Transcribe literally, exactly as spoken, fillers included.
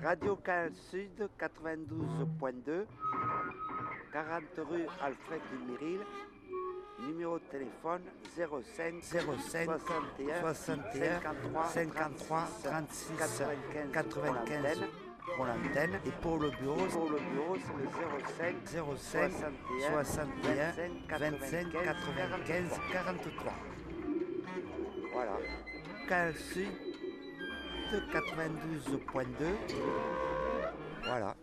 Radio Canal Sud quatre-vingt-douze point deux, quarante rue Alfred Dumiril, numéro de téléphone zéro cinq zéro cinq soixante et un cinquante-trois trente-six quatre-vingt-quinze pour l'antenne et pour le bureau pour le bureau c'est le zéro cinq soixante et un vingt-cinq quatre-vingt-quinze quarante-trois. Voilà. Canal Sud quatre-vingt-douze point deux. Voilà.